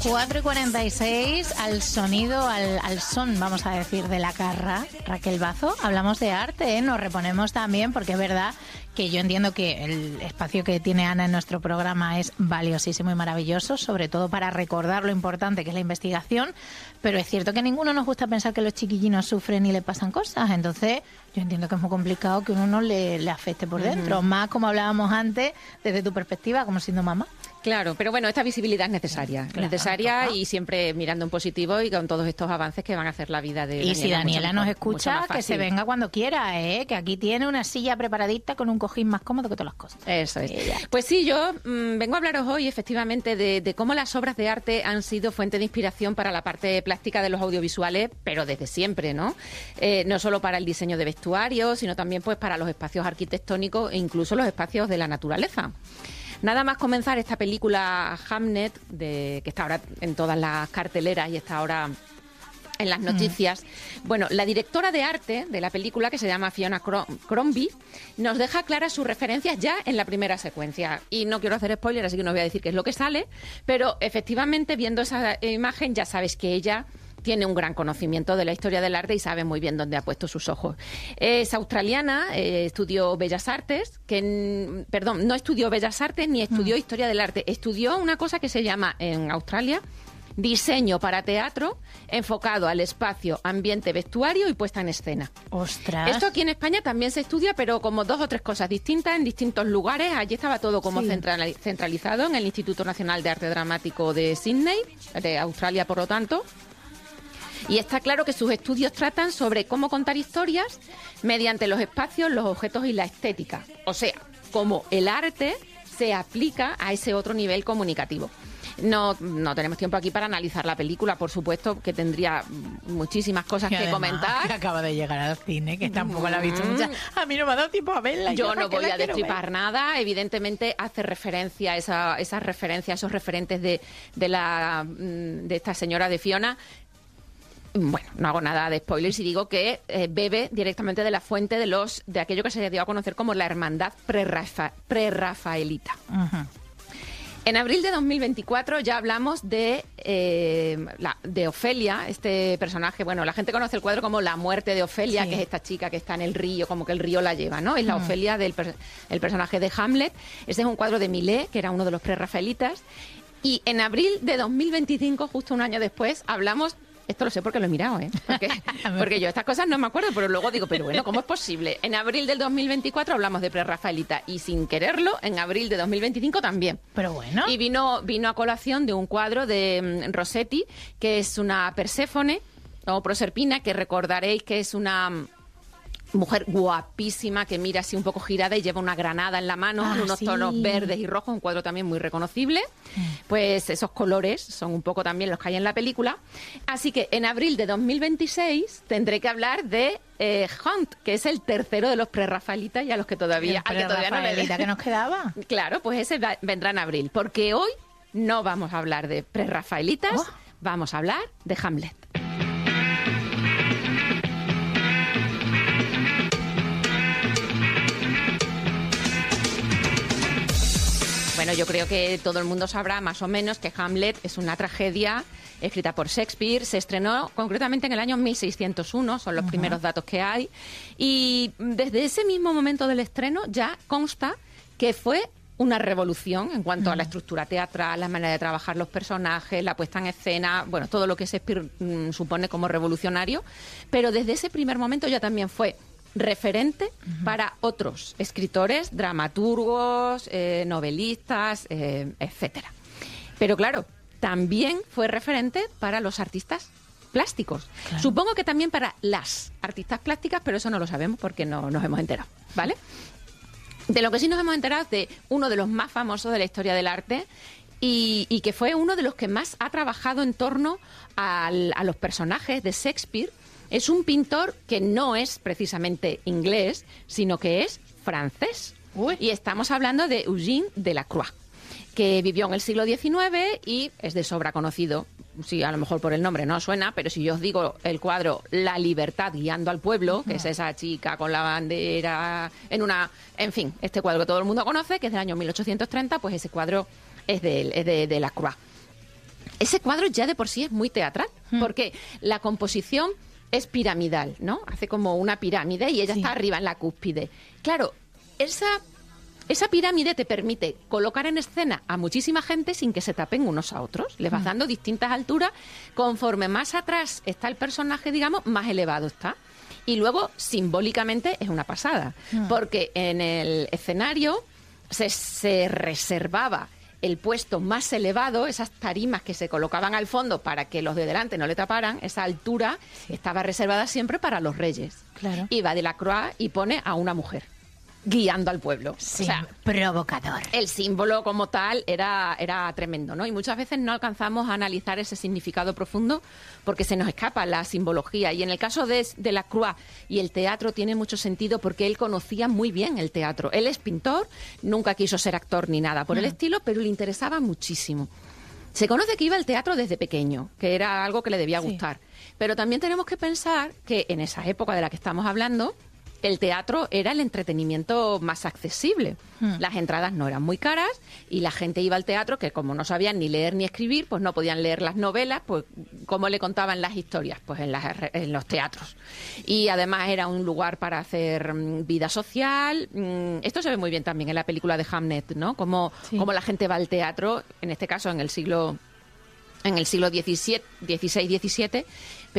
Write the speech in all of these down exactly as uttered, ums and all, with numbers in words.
cuatro y cuarenta y seis, al sonido, al, al son, vamos a decir, de la carra, Raquel Bazo, hablamos de arte, ¿eh? Nos reponemos también, porque es verdad que yo entiendo que el espacio que tiene Ana en nuestro programa es valiosísimo y maravilloso, sobre todo para recordar lo importante que es la investigación, pero es cierto que a ninguno nos gusta pensar que los chiquillinos sufren y le pasan cosas, entonces yo entiendo que es muy complicado que uno no le, le afecte por dentro, uh-huh. Más como hablábamos antes, desde tu perspectiva, como siendo mamá. Claro, pero bueno, esta visibilidad es necesaria, claro, necesaria y siempre mirando en positivo y con todos estos avances que van a hacer la vida de y Daniela. Y si Daniela mejor, nos escucha, que se venga cuando quiera, ¿eh? Que aquí tiene una silla preparadita con un cojín más cómodo que todas las cosas. Eso es. Ella. Pues sí, yo mmm, vengo a hablaros hoy efectivamente de, de cómo las obras de arte han sido fuente de inspiración para la parte plástica de los audiovisuales, pero desde siempre, ¿no? Eh, no solo para el diseño de vestuario, sino también pues para los espacios arquitectónicos e incluso los espacios de la naturaleza. Nada más comenzar esta película Hamlet, de, que está ahora en todas las carteleras y está ahora en las noticias. Mm. Bueno, la directora de arte de la película, que se llama Fiona Crombie, nos deja claras sus referencias ya en la primera secuencia. Y no quiero hacer spoiler, así que no voy a decir qué es lo que sale, pero efectivamente, viendo esa imagen, ya sabes que ella tiene un gran conocimiento de la historia del arte y sabe muy bien dónde ha puesto sus ojos. Es australiana, eh, estudió Bellas Artes, que, perdón, no estudió Bellas Artes ni estudió mm. Historia del Arte. Estudió una cosa que se llama, en Australia, diseño para teatro, enfocado al espacio, ambiente, vestuario y puesta en escena. ¡Ostras! Esto aquí en España también se estudia, pero como dos o tres cosas distintas en distintos lugares. Allí estaba todo como sí. centralizado en el Instituto Nacional de Arte Dramático de Sydney, de Australia, por lo tanto. Y está claro que sus estudios tratan sobre cómo contar historias mediante los espacios, los objetos y la estética. O sea, cómo el arte se aplica a ese otro nivel comunicativo. No, no tenemos tiempo aquí para analizar la película, por supuesto, que tendría muchísimas cosas que, que comentar. Que acaba de llegar al cine, que tampoco la he visto mucha. A mí no me ha dado tiempo a verla. Yo, yo no voy a destripar nada. Evidentemente hace referencia a esa, esas referencias, esos referentes de, de, la, de esta señora de Fiona. Bueno, no hago nada de spoilers y digo que eh, bebe directamente de la fuente de los de aquello que se dio a conocer como la hermandad prerrafa, prerrafaelita. Uh-huh. En abril de dos mil veinticuatro ya hablamos de, eh, la, de Ofelia, este personaje. Bueno, la gente conoce el cuadro como La muerte de Ofelia, sí. Que es esta chica que está en el río, como que el río la lleva, ¿no? Es la uh-huh. Ofelia del per, el personaje de Hamlet. Este es un cuadro de Millet, que era uno de los prerrafaelitas. Y en abril de dos mil veinticinco, justo un año después, hablamos... Esto lo sé porque lo he mirado, ¿eh? Porque, porque yo estas cosas no me acuerdo, pero luego digo, pero bueno, ¿cómo es posible? En abril del dos mil veinticuatro hablamos de prerrafaelita y sin quererlo, en abril de dos mil veinticinco también. Pero bueno. Y vino, vino a colación de un cuadro de um, Rossetti, que es una Perséfone o Proserpina, que recordaréis que es una... Um, mujer guapísima que mira así un poco girada y lleva una granada en la mano, ah, con unos sí. tonos verdes y rojos, un cuadro también muy reconocible. Pues esos colores son un poco también los que hay en la película. Así que en abril de dos mil veintiséis tendré que hablar de eh, Hunt, que es el tercero de los prerrafaelitas y a los que todavía, a que todavía no le que nos quedaba. Claro, pues ese va, vendrá en abril, porque hoy no vamos a hablar de prerrafaelitas, oh. vamos a hablar de Hamlet. Bueno, yo creo que todo el mundo sabrá más o menos que Hamlet es una tragedia escrita por Shakespeare. Se estrenó concretamente en el año mil seiscientos uno, son los uh-huh. primeros datos que hay. Y desde ese mismo momento del estreno ya consta que fue una revolución en cuanto uh-huh. a la estructura teatral, la manera de trabajar los personajes, la puesta en escena, bueno, todo lo que Shakespeare mm, supone como revolucionario. Pero desde ese primer momento ya también fue referente uh-huh. para otros escritores, dramaturgos, eh, novelistas, eh, etcétera. Pero claro, también fue referente para los artistas plásticos. Claro. Supongo que también para las artistas plásticas, pero eso no lo sabemos porque no nos hemos enterado, ¿vale? De lo que sí nos hemos enterado es de uno de los más famosos de la historia del arte y, y que fue uno de los que más ha trabajado en torno al, a los personajes de Shakespeare. Es un pintor que no es precisamente inglés, sino que es francés. Uy. Y estamos hablando de Eugène Delacroix, que vivió en el siglo diecinueve y es de sobra conocido. Sí, a lo mejor por el nombre no suena, pero si yo os digo el cuadro La libertad guiando al pueblo, que uh-huh. es esa chica con la bandera en una... En fin, este cuadro que todo el mundo conoce, que es del año mil ochocientos treinta, pues ese cuadro es de, es de, de Delacroix. ese cuadro ya de por sí es muy teatral, mm. porque la composición es piramidal, ¿no? Hace como una pirámide y ella sí. está arriba en la cúspide. Claro, esa, esa pirámide te permite colocar en escena a muchísima gente sin que se tapen unos a otros. Les vas mm. dando distintas alturas. Conforme más atrás está el personaje, digamos, más elevado está. Y luego, simbólicamente, es una pasada. Mm. Porque en el escenario se, se reservaba el puesto más elevado, esas tarimas que se colocaban al fondo para que los de delante no le taparan, esa altura sí. estaba reservada siempre para los reyes. Claro. Y va Delacroix y pone a una mujer guiando al pueblo. Sí, o sea, provocador. El símbolo como tal era, era tremendo, ¿no? Y muchas veces no alcanzamos a analizar ese significado profundo porque se nos escapa la simbología. Y en el caso de Delacroix y el teatro tiene mucho sentido porque él conocía muy bien el teatro. Él es pintor, nunca quiso ser actor ni nada por mm. el estilo, pero le interesaba muchísimo. Se conoce que iba al teatro desde pequeño, que era algo que le debía sí. gustar. Pero también tenemos que pensar que en esa época de la que estamos hablando, el teatro era el entretenimiento más accesible. Hmm. Las entradas no eran muy caras y la gente iba al teatro que como no sabían ni leer ni escribir, pues no podían leer las novelas, pues ¿cómo le contaban las historias? Pues en, las, en los teatros. Y además era un lugar para hacer mm, vida social. Mm, esto se ve muy bien también en la película de Hamlet, ¿no? Cómo, sí. cómo la gente va al teatro, en este caso en el siglo... en el siglo dieciséis, diecisiete,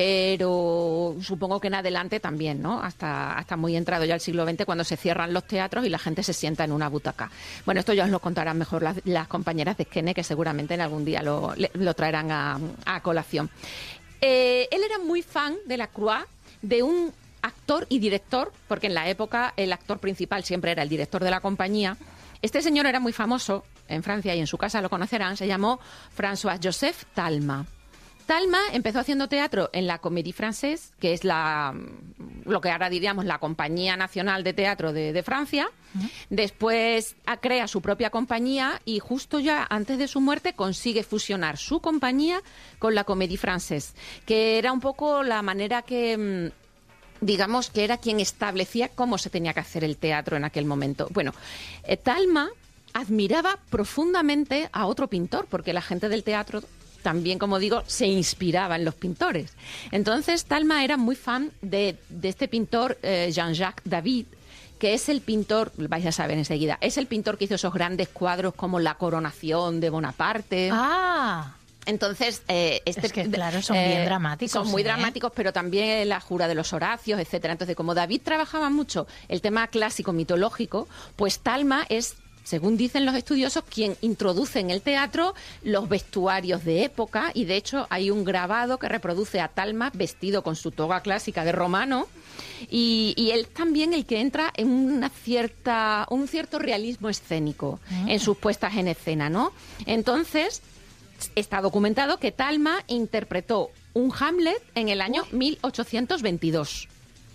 pero supongo que en adelante también, ¿no? Hasta, hasta muy entrado ya el siglo veinte, cuando se cierran los teatros y la gente se sienta en una butaca. Bueno, esto ya os lo contarán mejor las, las compañeras de Skene, que seguramente en algún día lo, lo traerán a, a colación. Eh, él era muy fan de Delacroix, de un actor y director, porque en la época el actor principal siempre era el director de la compañía. Este señor era muy famoso en Francia y en su casa lo conocerán, se llamó François-Joseph Talma. Talma empezó haciendo teatro en la Comédie Française, que es la lo que ahora diríamos la Compañía Nacional de Teatro de, de Francia. Uh-huh. Después a, crea su propia compañía y justo ya antes de su muerte consigue fusionar su compañía con la Comédie Française, que era un poco la manera que... digamos que era quien establecía cómo se tenía que hacer el teatro en aquel momento. Bueno, eh, Talma admiraba profundamente a otro pintor, porque la gente del teatro también, como digo, se inspiraba en los pintores. Entonces, Talma era muy fan de, de este pintor, eh, Jean-Jacques David, que es el pintor, vais a saber enseguida, es el pintor que hizo esos grandes cuadros como La coronación de Bonaparte. ¡Ah! Entonces, eh, este, es que, claro, son bien eh, dramáticos. Son muy ¿eh? dramáticos, pero también la Jura de los Horacios, etcétera. Entonces, como David trabajaba mucho el tema clásico mitológico, pues Talma es, según dicen los estudiosos, quien introduce en el teatro los vestuarios de época, y de hecho hay un grabado que reproduce a Talma vestido con su toga clásica de romano, y, y él también el que entra en una cierta, un cierto realismo escénico mm. en sus puestas en escena, ¿no? Entonces... está documentado que Talma interpretó un Hamlet en el año Uy. mil ochocientos veintidós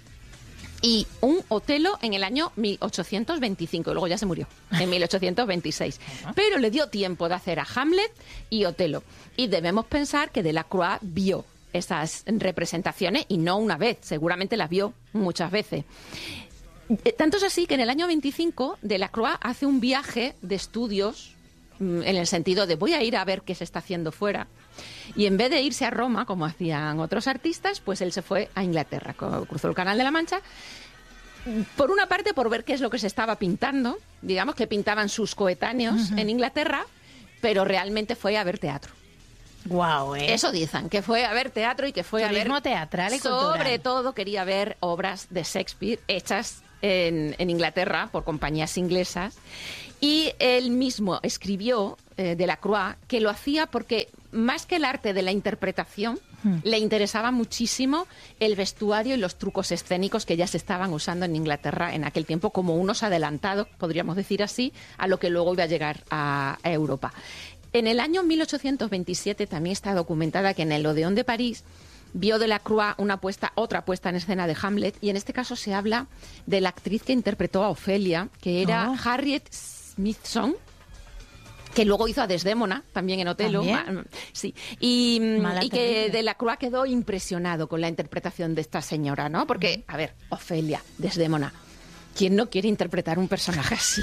y un Otelo en el año mil ochocientos veinticinco, y luego ya se murió, en mil ochocientos veintiséis. Pero le dio tiempo de hacer a Hamlet y Otelo. Y debemos pensar que Delacroix vio esas representaciones, y no una vez, seguramente las vio muchas veces. Tanto es así que en el año veinticinco Delacroix hace un viaje de estudios, en el sentido de voy a ir a ver qué se está haciendo fuera, y en vez de irse a Roma como hacían otros artistas, pues él se fue a Inglaterra, cruzó el Canal de la Mancha, por una parte por ver qué es lo que se estaba pintando, digamos que pintaban sus coetáneos uh-huh. en Inglaterra, pero realmente fue a ver teatro. Wow, ¿eh? Eso dicen, que fue a ver teatro y que fue Turismo a ver... teatral y sobre cultural. todo quería ver obras de Shakespeare hechas en, en Inglaterra por compañías inglesas. Y él mismo escribió, eh, Delacroix, que lo hacía porque más que el arte de la interpretación, hmm. le interesaba muchísimo el vestuario y los trucos escénicos que ya se estaban usando en Inglaterra en aquel tiempo, como unos adelantados, podríamos decir así, a lo que luego iba a llegar a, a Europa. En el año mil ochocientos veintisiete también está documentada que en el Odeón de París vio Delacroix una puesta, otra puesta en escena de Hamlet, y en este caso se habla de la actriz que interpretó a Ofelia, que era oh. Harriet Smithson, que luego hizo a Desdémona, también en Otelo. ¿También? Sí. Y, y que Delacroix quedó impresionado con la interpretación de esta señora, ¿no? Porque, a ver, Ofelia, Desdémona, ¿quién no quiere interpretar un personaje así?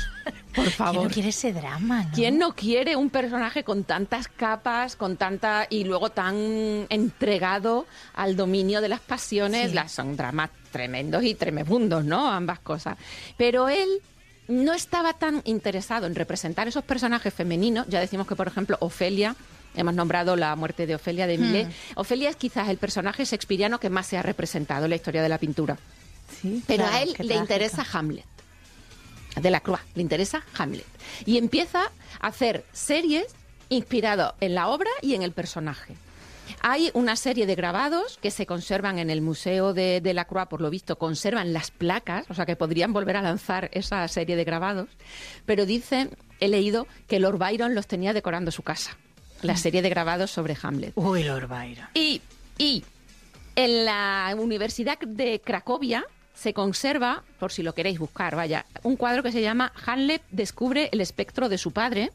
Por favor. ¿Quién no quiere ese drama, no? ¿Quién no quiere un personaje con tantas capas, con tanta y luego tan entregado al dominio de las pasiones? Sí. Las, son dramas tremendos y tremebundos, ¿no? Ambas cosas. Pero él no estaba tan interesado en representar esos personajes femeninos. Ya decimos que, por ejemplo, Ofelia, hemos nombrado la muerte de Ofelia de Millet. Hmm. Ofelia es quizás el personaje shakespeariano que más se ha representado en la historia de la pintura. Sí, pero claro, a él le trágica. interesa Hamlet. Delacroix, le interesa Hamlet. Y empieza a hacer series inspiradas en la obra y en el personaje. Hay una serie de grabados que se conservan en el Museo de Delacroix, por lo visto, conservan las placas, o sea que podrían volver a lanzar esa serie de grabados, pero dicen, he leído, que Lord Byron los tenía decorando su casa, la serie de grabados sobre Hamlet. Uy, Lord Byron. Y, y en la Universidad de Cracovia se conserva, por si lo queréis buscar, vaya, un cuadro que se llama Hamlet descubre el espectro de su padre,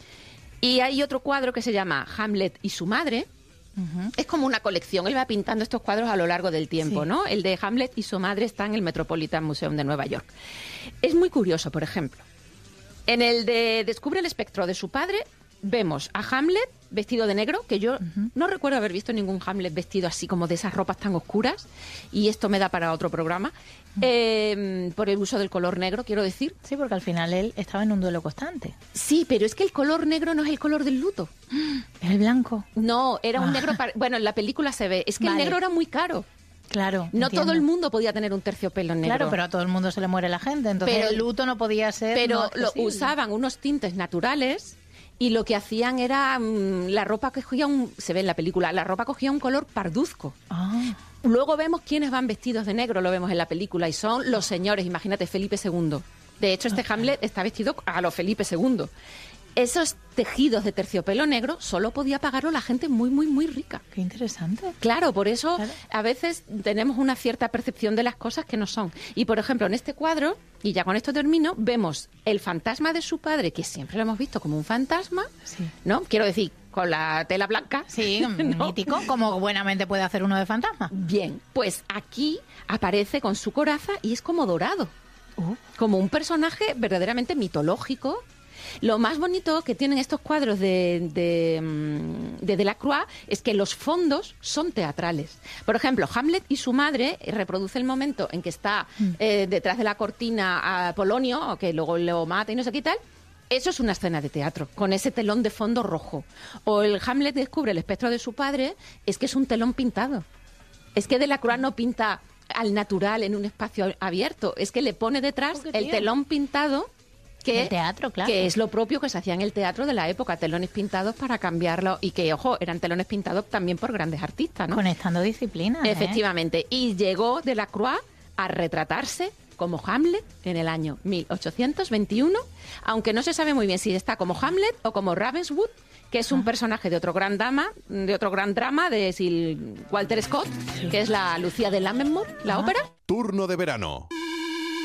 y hay otro cuadro que se llama Hamlet y su madre. Uh-huh. Es como una colección, él va pintando estos cuadros a lo largo del tiempo, sí. ¿no? El de Hamlet y su madre está en el Metropolitan Museum de Nueva York. Es muy curioso, por ejemplo, en el de Descubre el espectro de su padre, vemos a Hamlet vestido de negro, que yo uh-huh. no recuerdo haber visto ningún Hamlet vestido así como de esas ropas tan oscuras, y esto me da para otro programa, uh-huh. eh, por el uso del color negro, quiero decir. Sí, porque al final él estaba en un duelo constante. Sí, pero es que el color negro no es el color del luto. ¿El blanco? No, era un ah. negro... Para... Bueno, en la película se ve, es que vale. el negro era muy caro. Claro, no entiendo. todo el mundo podía tener un terciopelo negro. Claro, pero a todo el mundo se le muere la gente, entonces pero, el luto no podía ser. Pero no lo usaban unos tintes naturales y lo que hacían era mmm, la ropa que cogía un, se ve en la película, la ropa cogía un color parduzco. Ah. Luego vemos quiénes van vestidos de negro, lo vemos en la película, y son los señores, imagínate, Felipe segundo. De hecho, este okay. Hamlet está vestido a lo Felipe segundo. Esos tejidos de terciopelo negro solo podía pagarlo la gente muy, muy, muy rica. Qué interesante. Claro, por eso claro. a veces tenemos una cierta percepción de las cosas que no son. Y, por ejemplo, en este cuadro, y ya con esto termino, vemos el fantasma de su padre, que siempre lo hemos visto como un fantasma, sí. ¿no? Quiero decir, con la tela blanca. Sí, ¿no? Mítico, como buenamente puede hacer uno de fantasma. Bien, pues aquí aparece con su coraza y es como dorado. Uh. Como un personaje verdaderamente mitológico. Lo más bonito que tienen estos cuadros de, de, de Delacroix es que los fondos son teatrales. Por ejemplo, Hamlet y su madre reproduce el momento en que está eh, detrás de la cortina a Polonio, que luego lo mata y no sé qué tal. Eso es una escena de teatro, con ese telón de fondo rojo. O el Hamlet descubre el espectro de su padre, es que es un telón pintado. Es que Delacroix no pinta al natural en un espacio abierto, es que le pone detrás oh, el telón pintado. Que, el teatro, claro. Que es lo propio que se hacía en el teatro de la época, telones pintados para cambiarlo, y que, ojo, eran telones pintados también por grandes artistas, ¿no? Conectando disciplinas. Efectivamente. ¿eh? Y llegó Delacroix a retratarse como Hamlet en el año mil ochocientos veintiuno, aunque no se sabe muy bien si está como Hamlet o como Ravenswood, que es un ah. personaje de otro gran dama, de otro gran drama de Sir Walter Scott, sí. que es la Lucía de Lammermoor, la ah. ópera. Turno de verano.